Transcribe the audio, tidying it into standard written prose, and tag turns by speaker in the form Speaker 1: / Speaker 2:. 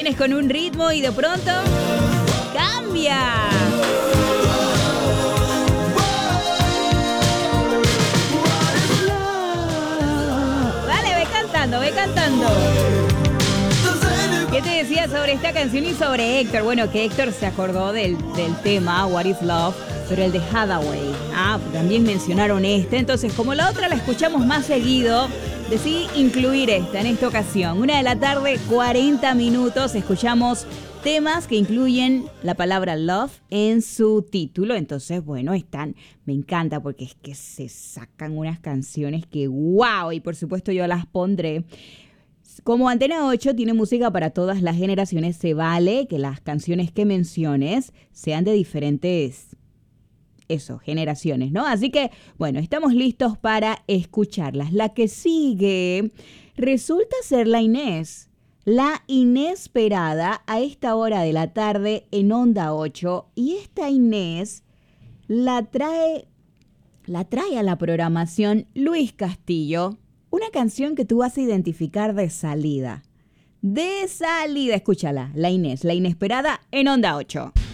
Speaker 1: canciones con un ritmo y de pronto cambia. Dale, ve cantando. ¿Qué te decía sobre esta canción y sobre Héctor? Bueno, que Héctor se acordó del tema What is Love, pero el de Hathaway. También mencionaron entonces como la otra la escuchamos más seguido, decidí incluir esta en esta ocasión. 1:40 p.m, escuchamos temas que incluyen la palabra love en su título. Entonces, bueno, me encanta porque es que se sacan unas canciones que wow, y por supuesto yo las pondré. Como Antena 8 tiene música para todas las generaciones, se vale que las canciones que menciones sean de diferentes generaciones, ¿no? Así que, bueno, estamos listos para escucharlas. La que sigue resulta ser la Inés, la inesperada a esta hora de la tarde en Onda 8. Y esta Inés la trae a la programación Luis Castillo. Una canción que tú vas a identificar de salida. Escúchala, la Inés, la inesperada en Onda 8.